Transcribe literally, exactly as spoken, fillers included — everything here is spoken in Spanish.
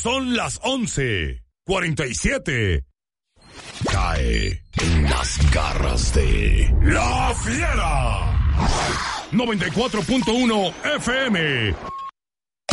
Son las once cuarenta y siete. Cae en las garras de La Fiera. noventa y cuatro punto uno F M.